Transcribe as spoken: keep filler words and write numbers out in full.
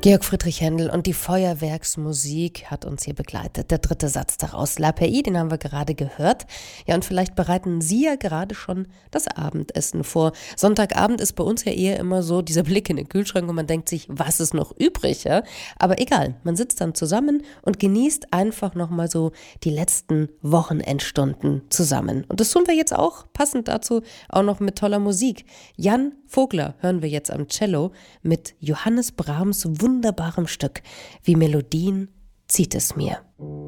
Georg Friedrich Händel und die Feuerwerksmusik hat uns hier begleitet. Der dritte Satz daraus, L'A P I, den haben wir gerade gehört. Ja, und vielleicht bereiten Sie ja gerade schon das Abendessen vor. Sonntagabend ist bei uns ja eher immer so dieser Blick in den Kühlschrank und man denkt sich, was ist noch übrig? Ja? Aber egal, man sitzt dann zusammen und genießt einfach nochmal so die letzten Wochenendstunden zusammen. Und das tun wir jetzt auch, passend dazu auch noch mit toller Musik. Jan Vogler hören wir jetzt am Cello mit Johannes Brahms wunderbarem Stück. Wie Melodien zieht es mir.